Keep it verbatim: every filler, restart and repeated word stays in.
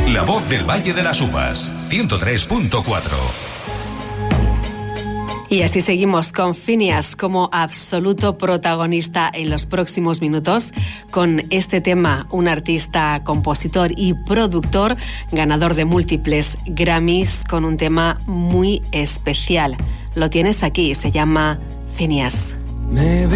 La voz del Valle de las Uvas, ciento tres punto cuatro. Y así seguimos con Phineas como absoluto protagonista en los próximos minutos con este tema, un artista, compositor y productor, ganador de múltiples Grammys con un tema muy especial. Lo tienes aquí, se llama Phineas. Maybe